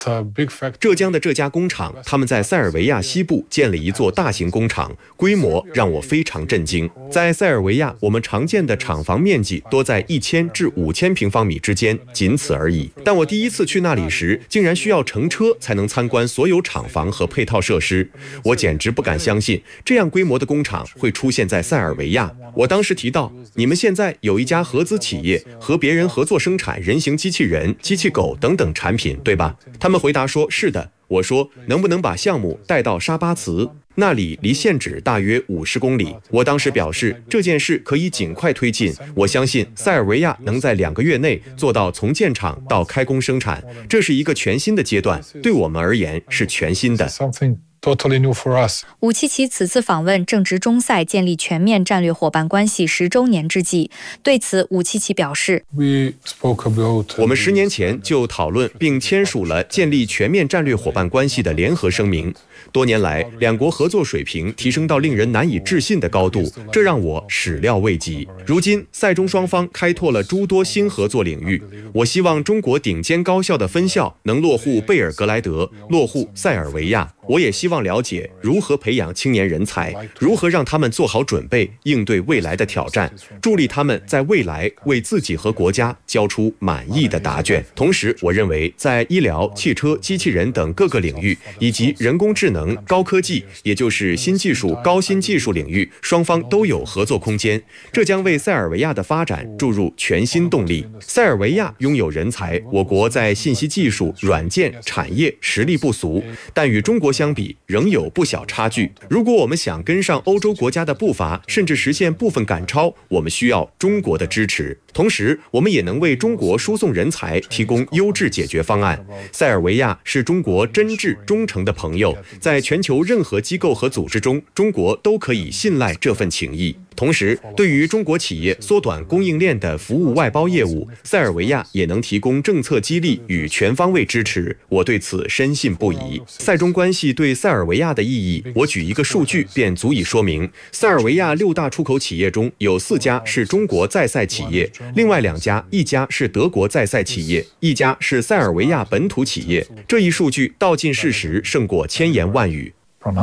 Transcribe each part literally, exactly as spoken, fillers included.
浙江的这家工厂，他们在塞尔维亚西部建了一座大型工厂，规模让我非常震惊。在塞尔维亚，我们常见的厂房面积多在一千至五千平方米之间，仅此而已。但我第一次去那里时，竟然需要乘车才能参观所有厂房和配套设施，我简直不敢相信这样规模的工厂会出现在塞尔维亚。我当时提到，你们现在有一家合资企业和别人合作生产人形机器人、机器狗等等产品，对吧？他们回答说是的。我说能不能把项目带到沙巴茨，那里离现址大约五十公里。我当时表示这件事可以尽快推进，我相信塞尔维亚能在两个月内做到从建厂到开工生产，这是一个全新的阶段，对我们而言是全新的。 Totally new for us. 武契奇此次访问正值中塞建立全面战略伙伴关系十周年之际，对此武契奇表示 We spoke about, 我们十年前就讨论并签署了建立全面战略伙伴关系的联合声明。多年来，两国合作水平提升到令人难以置信的高度，这让我始料未及。如今，塞中双方开拓了诸多新合作领域。我希望中国顶尖高校的分校能落户贝尔格莱德，落户塞尔维亚。我也希望了解如何培养青年人才，如何让他们做好准备，应对未来的挑战，助力他们在未来为自己和国家交出满意的答卷。同时，我认为在医疗、汽车、机器人等各个领域，以及人工智能、高科技，也就是新技术、高新技术领域，双方都有合作空间。这将为塞尔维亚的发展注入全新动力。塞尔维亚拥有人才，我国在信息技术、软件、产业实力不俗，但与中国相比仍有不小差距。如果我们想跟上欧洲国家的步伐，甚至实现部分赶超，我们需要中国的支持。同时，我们也能为中国输送人才提供优质解决方案。塞尔维亚是中国真挚忠诚的朋友，在全球任何机构和组织中，中国都可以信赖这份情谊。同时，对于中国企业缩短供应链的服务外包业务，塞尔维亚也能提供政策激励与全方位支持，我对此深信不疑。塞中关系对塞尔维亚的意义，我举一个数据便足以说明。塞尔维亚六大出口企业中有四家是中国在塞企业，另外两家，一家是德国在塞企业，一家是塞尔维亚本土企业。这一数据道尽事实，胜过千言万语。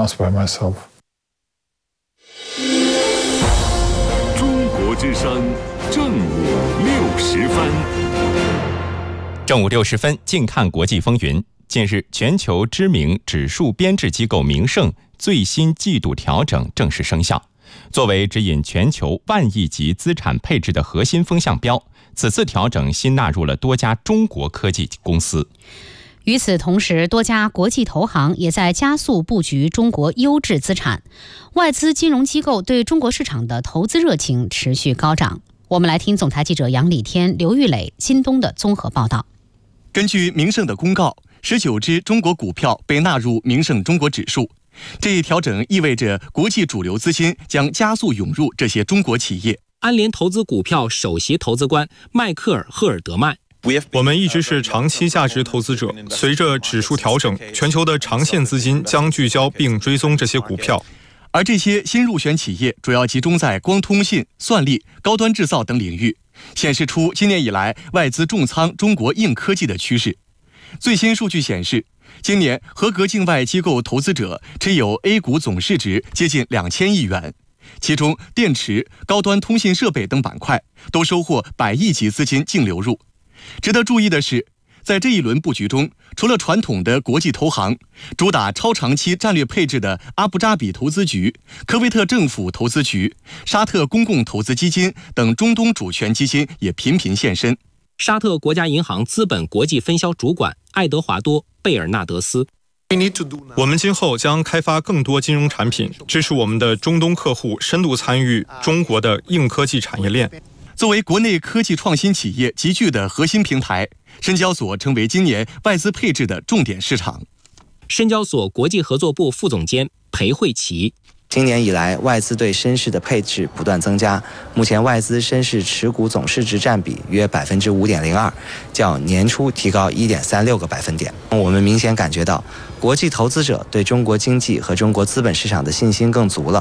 中国之声正午六十分， 正午六十分，静看国际风云。近日，全球知名指数编制机构名盛最新季度调整正式生效。作为指引全球万亿级资产配置的核心风向标，此次调整新纳入了多家中国科技公司。 与此同时，多家国际投行也在加速布局中国优质资产，外资金融机构对中国市场的投资热情持续高涨。我们来听总台记者杨礼天、刘玉磊、金东的综合报道。 根据名盛的公告，十九只中国股票被纳入名盛中国指数。这一调整意味着国际主流资金将加速涌入这些中国企业。 安联投资股票首席投资官迈克尔·赫尔德曼。 我们一直是长期价值投资者，随着指数调整，全球的长线资金将聚焦并追踪这些股票。 而这些新入选企业主要集中在光通信、算力、高端制造等领域，显示出今年以来外资重仓中国硬科技的趋势。最新数据显示，今年合格境外机构投资者持有 A 股总市值接近两千亿元，其中电池、高端通信设备等板块都收获百亿级资金净流入。值得注意的是，在这一轮布局中，除了传统的国际投行，主打超长期战略配置的阿布扎比投资局、科威特政府投资局、沙特公共投资基金等中东主权基金也频频现身。 沙特国家银行资本国际分销主管爱德华多·贝尔纳德斯。 我们今后将开发更多金融产品，支持我们的中东客户深度参与中国的硬科技产业链。 作为国内科技创新企业集聚的核心平台，深交所成为今年外资配置的重点市场。 深交所国际合作部副总监裴慧琪。 今年以来，外资对深市的配置不断增加，目前外资深市持股总市值占比约百分之五点零二，较年初提高一点三六个百分点。我们明显感觉到，国际投资者对中国经济和中国资本市场的信心更足了。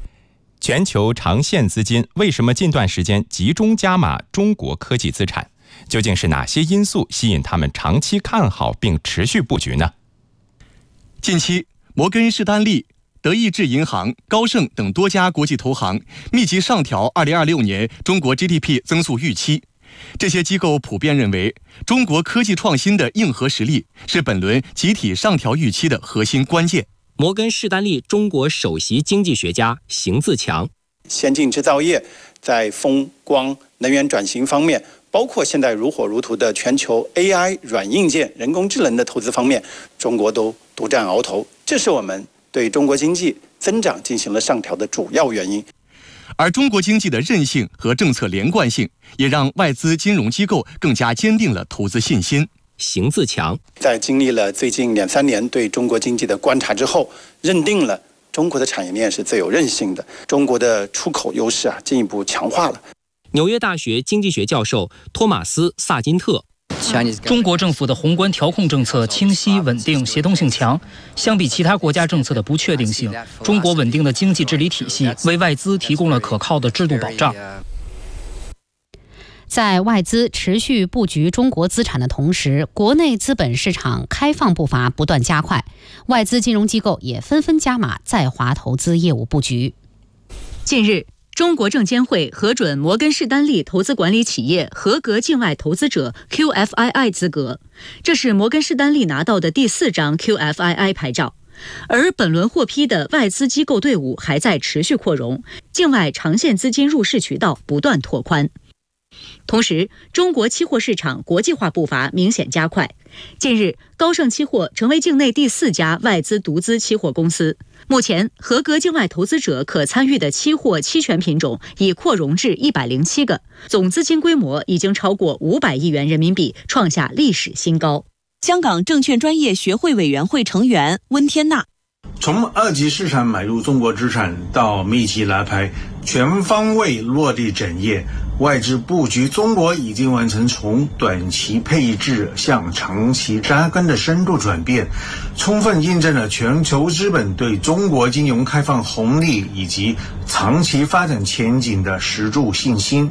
全球长线资金为什么近段时间集中加码中国科技资产？ 究竟是哪些因素吸引他们长期看好并持续布局呢？ 近期，摩根士丹利、德意志银行、高盛等多家国际投行密集上调二零二六年中国 G D P 增速预期。这些机构普遍认为，中国科技创新的硬核实力是本轮集体上调预期的核心关键。 摩根士丹利中国首席经济学家邢自强， 先进制造业在风光能源转型方面，包括现在如火如荼的全球 A I 软硬件人工智能的投资方面，中国都独占鳌头，这是我们对中国经济增长进行了上调的主要原因。 而中国经济的韧性和政策连贯性，也让外资金融机构更加坚定了投资信心。 邢自强在经历了最近两三年对中国经济的观察之后，认定了中国的产业链是最有韧性的，中国的出口优势啊进一步强化了。 纽约大学经济学教授托马斯·萨金特， 中国政府的宏观调控政策清晰、稳定、协同性强，相比其他国家政策的不确定性，中国稳定的经济治理体系为外资提供了可靠的制度保障。 在外资持续布局中国资产的同时，国内资本市场开放步伐不断加快，外资金融机构也纷纷加码在华投资业务布局。 近日，中国证监会核准摩根士丹利投资管理企业合格境外投资者 Q F I I 资格，这是摩根士丹利拿到的第四张 Q F I I 牌照。而本轮获批的外资机构队伍还在持续扩容，境外长线资金入市渠道不断拓宽。同时，中国期货市场国际化步伐明显加快。近日，高盛期货成为境内第四家外资独资期货公司。目前，合格境外投资者可参与的期货期权品种已扩容至一百零七个，总资金规模已经超过五百亿元人民币，创下历史新高。 香港证券专业学会委员会成员温天娜， 从二级市场买入中国资产到密集拉拍，全方位落地整业，外资布局中国已经完成从短期配置向长期扎根的深度转变，充分印证了全球资本对中国金融开放红利以及长期发展前景的十足信心。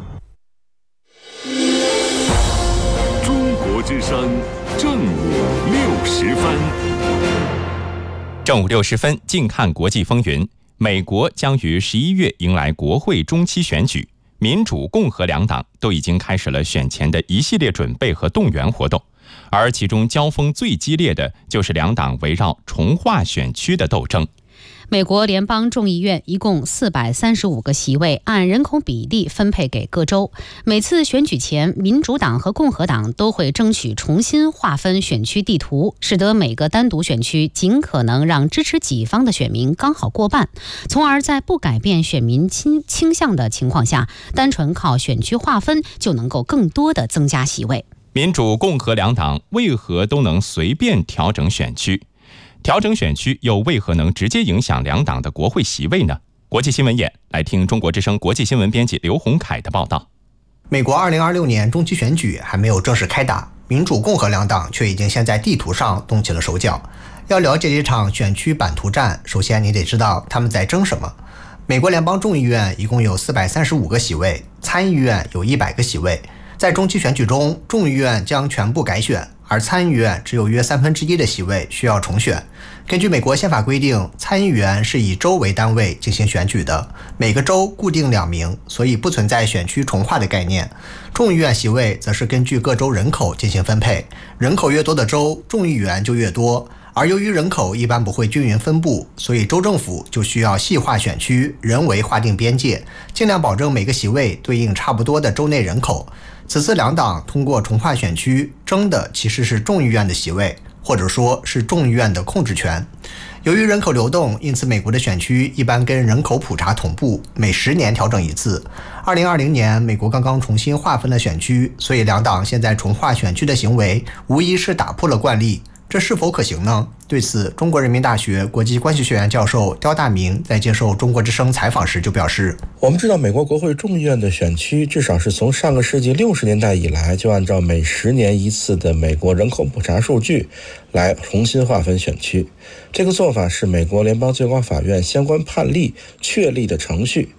中国之声正午六十分。 正午六十分，近看国际风云。美国将于十一月迎来国会中期选举，民主、共和两党都已经开始了选前的一系列准备和动员活动，而其中交锋最激烈的就是两党围绕重划选区的斗争。 美国联邦众议院一共四百三十五个席位，按人口比例分配给各州。每次选举前，民主党和共和党都会争取重新划分选区地图，使得每个单独选区尽可能让支持己方的选民刚好过半，从而在不改变选民倾倾向的情况下，单纯靠选区划分就能够更多的增加席位。 民主、共和两党为何都能随便调整选区？调整选区又为何能直接影响两党的国会席位呢？国际新闻眼，来听中国之声国际新闻编辑刘洪凯的报道。 美国二零二六年中期选举还没有正式开打，民主、共和两党却已经先在地图上动起了手脚。要了解这场选区版图战，首先你得知道他们在争什么。美国联邦众议院一共有四百三十五个席位，参议院有一百个席位。在中期选举中，众议院将全部改选，而参议院只有约三分之一的席位需要重选。根据美国宪法规定，参议员是以州为单位进行选举的，每个州固定两名，所以不存在选区重划的概念。众议院席位则是根据各州人口进行分配，人口越多的州，众议员就越多。而由于人口一般不会均匀分布，所以州政府就需要细化选区，人为划定边界，尽量保证每个席位对应差不多的州内人口。此次两党通过重划选区，争的其实是众议院的席位，或者说是众议院的控制权。由于人口流动，因此美国的选区一般跟人口普查同步，每十年调整一次。二零二零年，美国刚刚重新划分了选区，所以两党现在重划选区的行为，无疑是打破了惯例。这是否可行呢？对此，中国人民大学国际关系学院教授刁大明在接受中国之声采访时就表示， 我们知道美国国会众议院的选区至少是从上个世纪六十年代以来就按照每十年一次的美国人口普查数据来重新划分选区，这个做法是美国联邦最高法院相关判例确立的程序。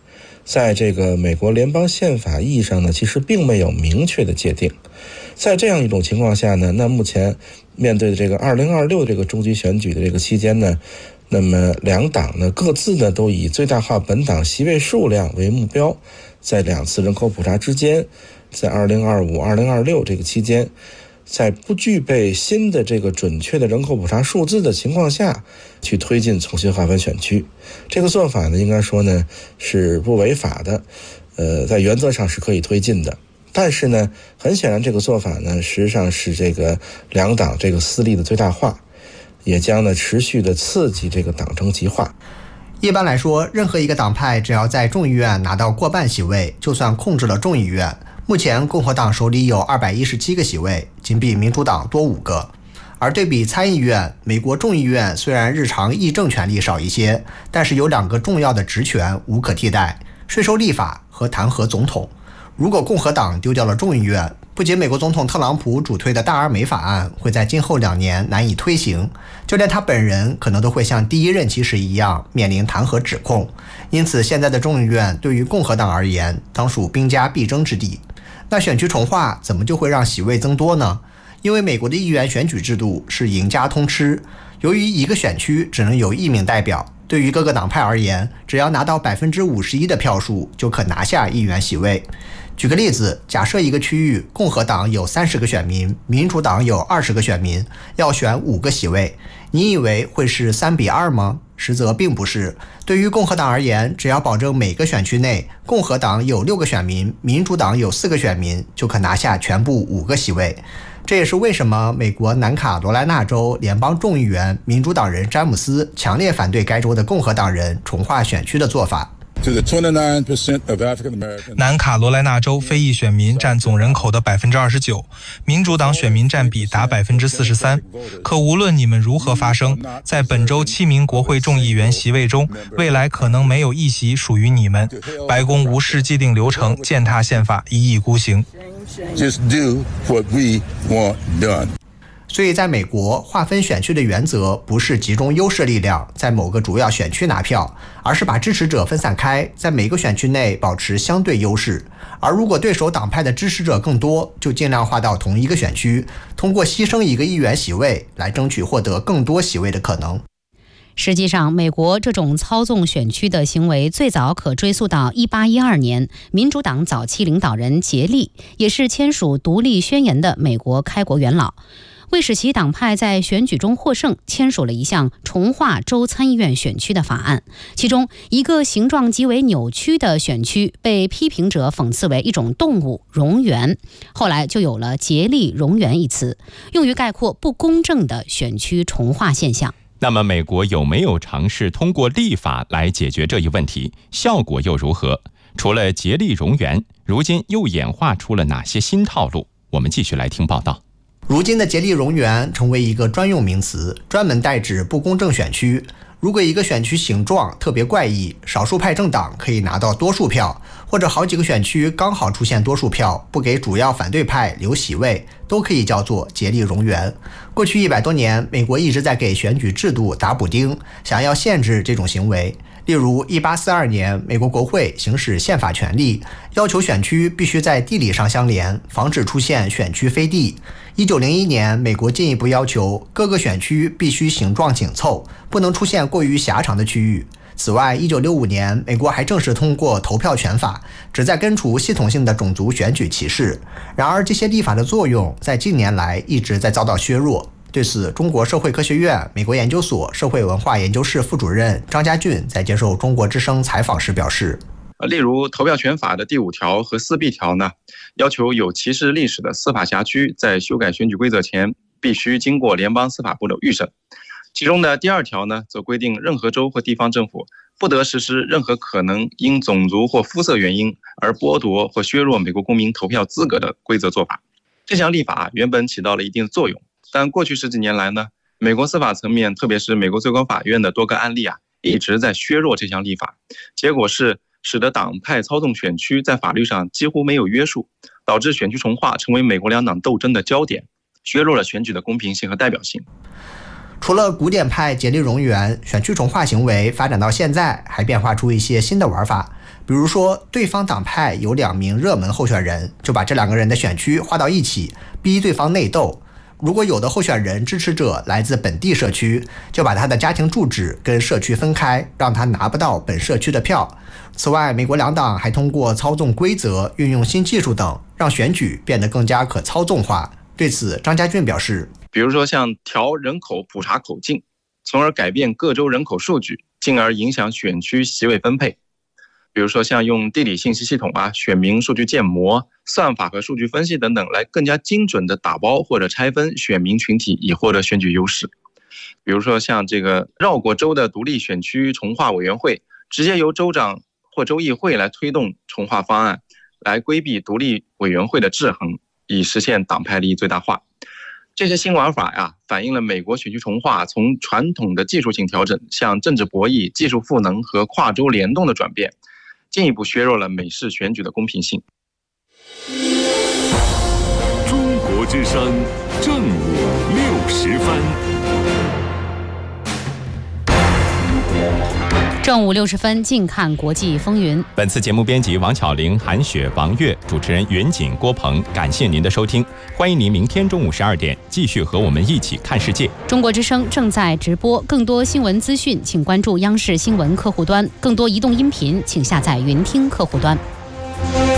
在这个美国联邦宪法意义上呢，其实并没有明确的界定。在这样一种情况下呢，那目前面对的这个二零二六这个中期选举的这个期间呢，那么两党呢各自呢都以最大化本党席位数量为目标，在两次人口普查之间，在二零二五、二零二六这个期间，在不具备新的这个准确的人口普查数字的情况下，去推进重新划分选区。这个做法呢，应该说呢是不违法的，呃，在原则上是可以推进的。但是呢，很显然这个做法呢，实际上是这个两党这个私利的最大化，也将呢持续的刺激这个党争极化。 一般来说，任何一个党派只要在众议院拿到过半席位，就算控制了众议院。目前共和党手里有二百一十七个席位，仅比民主党多五个。而对比参议院，美国众议院虽然日常议政权力少一些，但是有两个重要的职权无可替代：税收立法和弹劾总统。如果共和党丢掉了众议院，不仅美国总统特朗普主推的大而美法案会在今后两年难以推行，就连他本人可能都会像第一任期时一样面临弹劾指控。因此，现在的众议院对于共和党而言，当属兵家必争之地。那选区重划怎么就会让席位增多呢？因为美国的议员选举制度是赢家通吃，由于一个选区只能有一名代表，对于各个党派而言，只要拿到百分之五十一的票数，就可拿下议员席位。举个例子，假设一个区域共和党有三十个选民，民主党有二十个选民，要选五个席位，你以为会是三比二吗？实则并不是。对于共和党而言，只要保证每个选区内共和党有六个选民，民主党有四个选民，就可拿下全部五个席位。这也是为什么美国南卡罗来纳州联邦众议员民主党人詹姆斯强烈反对该州的共和党人重划选区的做法。 南卡罗来纳州非裔选民占总人口的 百分之二十九， 民主党选民占比达 百分之四十三。 可无论你们如何发声，在本州七名国会众议员席位中，未来可能没有一席属于你们。白宫无视既定流程，践踏宪法，一意孤行。 Just do what we want done. 所以在美国，划分选区的原则不是集中优势力量在某个主要选区拿票，而是把支持者分散开，在每个选区内保持相对优势。而如果对手党派的支持者更多，就尽量划到同一个选区，通过牺牲一个议员席位来争取获得更多席位的可能。 实际上，美国这种操纵选区的行为最早可追溯到一八一二年，民主党早期领导人杰利，也是签署独立宣言的美国开国元老。为使其党派在选举中获胜，签署了一项重划州参议院选区的法案。其中一个形状极为扭曲的选区被批评者讽刺为一种动物蝾螈，后来就有了杰利蝾螈一词，用于概括不公正的选区重划现象。 那么美国有没有尝试通过立法来解决这一问题？效果又如何？除了杰利蝾螈，如今又演化出了哪些新套路？我们继续来听报道。 如今的杰利蝾螈成为一个专用名词，专门代指不公正选区。如果一个选区形状特别怪异，少数派政党可以拿到多数票，或者好几个选区刚好出现多数票，不给主要反对派留席位，都可以叫做杰利蝾螈。过去一百多年，美国一直在给选举制度打补丁，想要限制这种行为。例如一八四二年，美国国会行使宪法权利，要求选区必须在地理上相连，防止出现选区飞地。一九零一年，美国进一步要求各个选区必须形状紧凑，不能出现过于狭长的区域。此外，一九六五年，美国还正式通过投票权法，旨在根除系统性的种族选举歧视。然而，这些立法的作用在近年来一直在遭到削弱。对此，中国社会科学院美国研究所社会文化研究室副主任张家俊在接受中国之声采访时表示， 例如投票权法的第五条和四 B 条呢，要求有歧视历史的司法辖区在修改选举规则前必须经过联邦司法部的预审。其中的第二条呢，则规定任何州或地方政府不得实施任何可能因种族或肤色原因而剥夺或削弱美国公民投票资格的规则做法。这项立法原本起到了一定作用，但过去十几年来呢，美国司法层面，特别是美国最高法院的多个案例啊，一直在削弱这项立法，结果是使得党派操纵选区在法律上几乎没有约束，导致选区重划成为美国两党斗争的焦点，削弱了选举的公平性和代表性。 除了古典派杰利蝾螈，选区重划行为发展到现在，还变化出一些新的玩法。 比如说，对方党派有两名热门候选人，就把这两个人的选区划到一起，逼对方内斗。如果有的候选人支持者来自本地社区，就把他的家庭住址跟社区分开，让他拿不到本社区的票。此外，美国两党还通过操纵规则、运用新技术等，让选举变得更加可操纵化。对此，张家俊表示， 比如说像调人口普查口径，从而改变各州人口数据，进而影响选区席位分配。比如说像用地理信息系统啊、选民数据建模、算法和数据分析等等，来更加精准的打包或者拆分选民群体，以获得选举优势。比如说像这个绕过州的独立选区重划委员会，直接由州长或州议会来推动重划方案，来规避独立委员会的制衡，以实现党派利益最大化。这些新玩法呀，反映了美国选区重划从传统的技术性调整向政治博弈、技术赋能和跨州联动的转变，进一步削弱了美式选举的公平性。 中国之声正午六时分。 正午六十分，近看国际风云。 本次节目编辑王巧玲、韩雪、王悦，主持人袁锦、郭鹏。感谢您的收听，欢迎您明天中午十二点继续和我们一起看世界。 中国之声正在直播，更多新闻资讯，请关注央视新闻客户端；更多移动音频，请下载云听客户端。